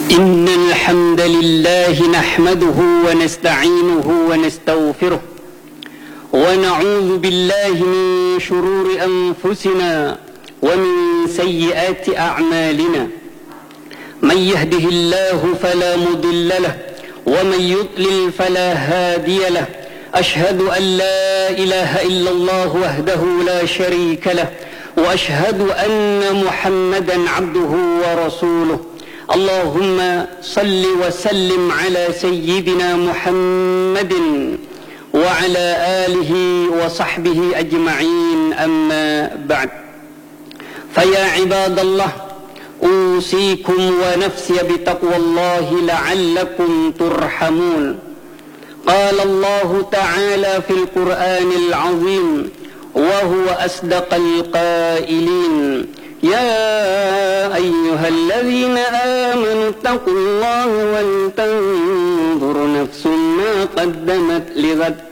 إن الحمد لله نحمده ونستعينه ونستغفره ونعوذ بالله من شرور أنفسنا ومن سيئات أعمالنا. من يهده الله فلا مضل له ومن يضلل فلا هادي له. أشهد أن لا إله إلا الله وحده لا شريك له وأشهد أن محمدا عبده ورسوله. اللهم صل وسلم على سيدنا محمد وعلى آله وصحبه أجمعين. أما بعد، فيا عباد الله، أوصيكم ونفسي بتقوى الله لعلكم ترحمون. قال الله تعالى في القرآن العظيم وهو أصدق القائلين: يا أيها الذين آمنوا اتقوا الله ولتنظر نفس ما قدمت لغد